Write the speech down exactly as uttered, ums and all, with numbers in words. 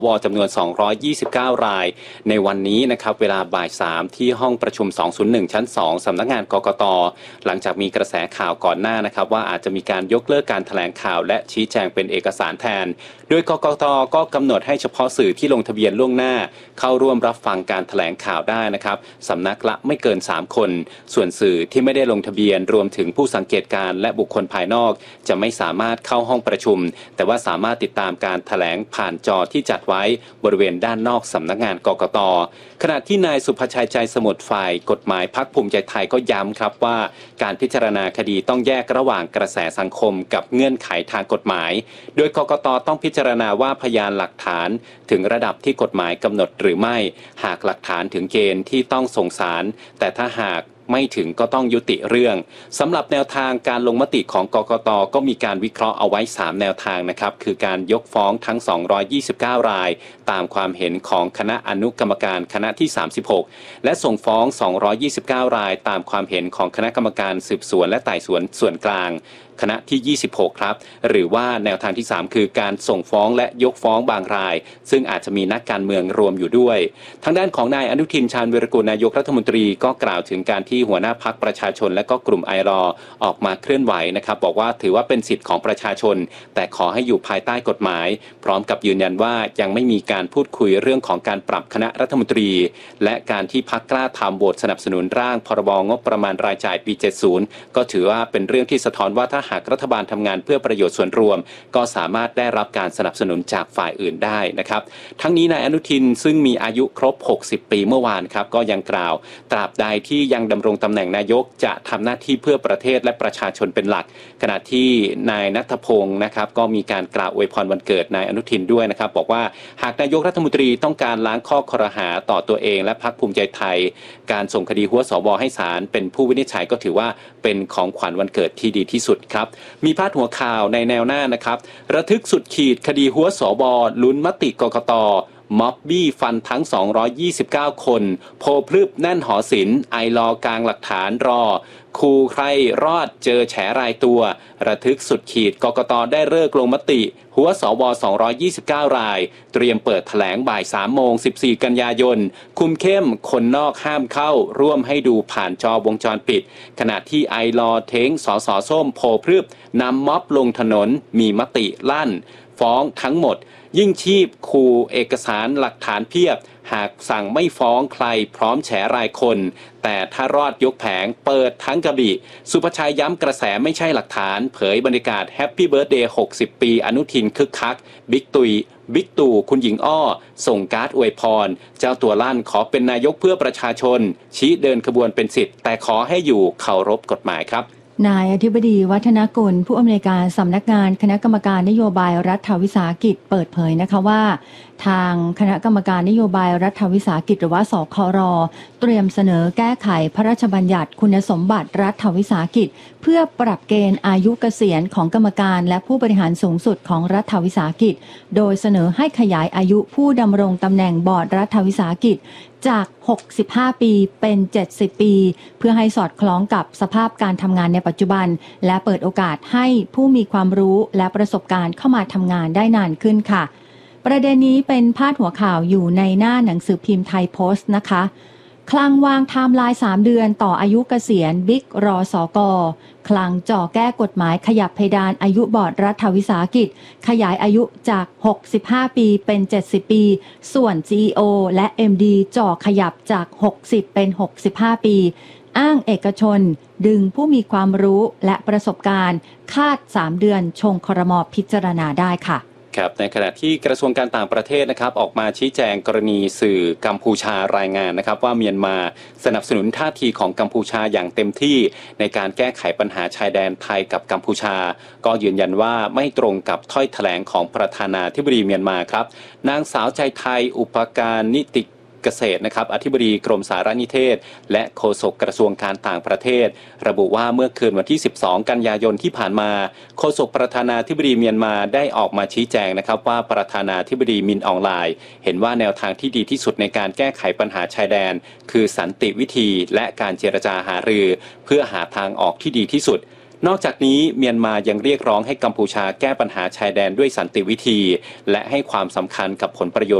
วจำนวนสองร้อยยี่สิบเก้ารายในวันนี้นะครับเวลาบ่ายสามที่ห้องประชุมสองศูนย์หนึ่งชั้นสองสำนักงานกกต.หลังจากมีกระแสข่าวก่อนหน้านะครับว่าอาจจะมีการยกเลิกการแถลงข่าวและชี้แจงเป็นเอกสารแทนโดยกกต.ก็กำหนดให้เฉพาะสื่อที่ลงทะเบียนล่วงหน้าเข้าร่วมรับฟังการแถลงข่าวได้นะครับสำนักละไม่เกินสามคนส่วนสื่อที่ไม่ได้ลงทะเบียนรวมถึงผู้สังเกตการณ์และบุคคลภายนอกจะไม่สามารถเข้าห้องประชุมแต่ว่าสามารถติดตามการแถลงผ่านจอที่จัดไว้บริเวณด้านนอกสำนักงานกกต.ขณะที่นายสุภชัยใจสมุทรฝ่ายกฎหมายพรรคภูมิใจไทยก็ย้ำครับว่าการพิจารณาคดีต้องแยกระหว่างกระแสสังคมกับเงื่อนไขทางกฎหมายโดยกกต.ต้องพิจารณาว่าพยานหลักฐานถึงระดับที่กฎหมายกำหนดหรือไม่หากหลักฐานถึงเกณฑ์ที่ต้องส่งศาลแต่ถ้าหากไม่ถึงก็ต้องยุติเรื่องสำหรับแนวทางการลงมติของกกต.ก็มีการวิเคราะห์เอาไว้สามแนวทางนะครับคือการยกฟ้องทั้งสองร้อยยี่สิบเก้ารายตามความเห็นของคณะอนุกรรมการคณะที่สามสิบหกและส่งฟ้องสองร้อยยี่สิบเก้ารายตามความเห็นของคณะกรรมการสืบสวนและไต่สวนส่วนกลางคณะที่ยี่สิบหกครับหรือว่าแนวทางที่สามคือการส่งฟ้องและยกฟ้องบางรายซึ่งอาจจะมีนักการเมืองรวมอยู่ด้วยทางด้านของนายอนุทินชาญวีรกูลนายกรัฐมนตรีก็กล่าวถึงการที่หัวหน้าพรรคประชาชนและก็กลุ่มไอรอออกมาเคลื่อนไหวนะครับบอกว่าถือว่าเป็นสิทธิ์ของประชาชนแต่ขอให้อยู่ภายใต้กฎหมายพร้อมกับยืนยันว่ายังไม่มีการพูดคุยเรื่องของการปรับคณะรัฐมนตรีและการที่พรรคกล้าทำโหวตสนับสนุนร่างพรบงบประมาณรายจ่ายปีเจ็ดสิบก็ถือว่าเป็นเรื่องที่สะท้อนว่าถ้าหากรัฐบาลทำงานเพื่อประโยชน์ส่วนรวมก็สามารถได้รับการสนับสนุนจากฝ่ายอื่นได้นะครับทั้งนี้นายอนุทินซึ่งมีอายุครบหกสิบปีเมื่อวานครับก็ยังกล่าวตราบใดที่ยังดำรงตำแหน่งนายกจะทำหน้าที่เพื่อประเทศและประชาชนเป็นหลักขณะที่นายณัฐพงศ์นะครับก็มีการกล่าวอวยพรวันเกิดนายอนุทินด้วยนะครับบอกว่าหากนายกรัฐมนตรีต้องการล้างข้อครหาต่อตัวเองและพรรคภูมิใจไทยการส่งคดีหัวสวให้ศาลเป็นผู้วินิจฉัยก็ถือว่าเป็นของขวัญวันเกิดที่ดีที่สุดครับมีพาดหัวข่าวในแนวหน้านะครับระทึกสุดขีดคดีหัวสวลุ้นมติกกต.ม็อบบี้ฟันทั้งสองร้อยยี่สิบเก้าคนโพพลึบแน่นหอศิลป์ไอรอกลางหลักฐานรอคูใครรอดเจอแฉรายตัวระทึกสุดขีดกกต.ได้เลิกลงมติหัวสวสองร้อยยี่สิบเก้ารายเตรียมเปิดแถลงบ่ายสามโมงสิบสี่กันยายนคุมเข้มคนนอกห้ามเข้าร่วมให้ดูผ่านจอวงจรปิดขณะที่ไอรอเท้งสสส้มโพพลึบนำม็อบลงถนนมีมติลั่นฟ้องทั้งหมดยิ่งชีพคูเอกสารหลักฐานเพียบหากสั่งไม่ฟ้องใครพร้อมแฉรายคนแต่ถ้ารอดยกแผงเปิดทั้งกระบี่สุภชัยย้ำกระแสไม่ใช่หลักฐานเผยบรรยากาศแฮปปี้เบิร์ธเดย์หกสิบปีอนุทินคึกคักบิ๊กตุยบิ๊กตู่คุณหญิงอ้อส่งการ์ดอวยพรเจ้าตัวลั่นขอเป็นนายกเพื่อประชาชนชี้เดินขบวนเป็นสิทธิ์แต่ขอให้อยู่เคารพกฎหมายครับนายอธิบดีวัฒนกุลผู้อำนวยการสำนักงานคณะกรรมการนโยบายรัฐวิสาหกิจเปิดเผยนะคะว่าทางคณะกรรมการนโยบายรัฐวิสาหกิจหรือว่าสคร.เตรียมเสนอแก้ไขพระราชบัญญัติคุณสมบัติรัฐวิสาหกิจเพื่อปรับเกณฑ์อายุเกษียณของกรรมการและผู้บริหารสูงสุดของรัฐวิสาหกิจโดยเสนอให้ขยายอายุผู้ดำรงตำแหน่งบอร์ดรัฐวิสาหกิจจากหกสิบห้าปีเป็นเจ็ดสิบปีเพื่อให้สอดคล้องกับสภาพการทำงานในปัจจุบันและเปิดโอกาสให้ผู้มีความรู้และประสบการณ์เข้ามาทำงานได้นานขึ้นค่ะประเด็นนี้เป็นพาดหัวข่าวอยู่ในหน้าหนังสือพิมพ์ไทยโพสต์นะคะคลังวางไทม์ไลน์สามเดือนต่ออายุเกษียณบิ๊กรอสกคลังจ่อแก้กฎหมายขยับเพดานอายุบอร์ดรัฐวิสาหกิจขยายอายุจากหกสิบห้าปีเป็นเจ็ดสิบปีส่วน ซี อี โอ และ เอ็ม ดี จ่อขยับจากหกสิบเป็นหกสิบห้าปีอ้างเอกชนดึงผู้มีความรู้และประสบการณ์คาดสามเดือนชงครม.พิจารณาได้ค่ะครับในขณะที่กระทรวงการต่างประเทศนะครับออกมาชี้แจงกรณีสื่อกัมพูชารายงานนะครับว่าเมียนมาสนับสนุนท่าทีของกัมพูชาอย่างเต็มที่ในการแก้ไขปัญหาชายแดนไทยกับกัมพูชาก็ยืนยันว่าไม่ตรงกับถ้อยแถลงของประธานาธิบดีเมียนมาครับนางสาวใจไทยอุปการนิติเกษตรนะครับอธิบดีกรมสารนิเทศและโฆษกกระทรวงการต่างประเทศระบุว่าเมื่อคืนวันที่สิบสองกันยายนที่ผ่านมาโฆษกประธานาธิบดีเมียนมาได้ออกมาชี้แจงนะครับว่าประธานาธิบดีมินอองไลน์เห็นว่าแนวทางที่ดีที่สุดในการแก้ไขปัญหาชายแดนคือสันติวิธีและการเจรจาหารือเพื่อหาทางออกที่ดีที่สุดนอกจากนี้เมียนมายังเรียกร้องให้กัมพูชาแก้ปัญหาชายแดนด้วยสันติวิธีและให้ความสำคัญกับผลประโยชน์